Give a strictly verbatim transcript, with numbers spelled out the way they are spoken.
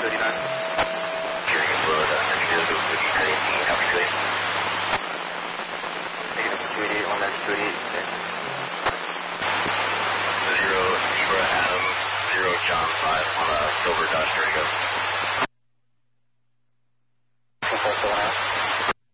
thirty-nine. Carrying a load, uh, negative two eighteen, copy two eighteen. Negative two eighty-eight, one nine two eighty-eight, okay. Zero, Zebra Adam, zero John five on a silver Dodge Durango.